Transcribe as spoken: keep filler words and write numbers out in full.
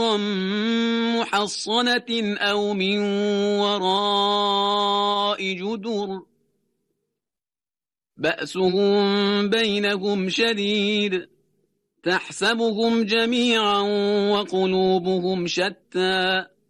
محصنة أو من وراء جدر بأسهم بينهم شديد تحسبهم جميعا وقلوبهم شتى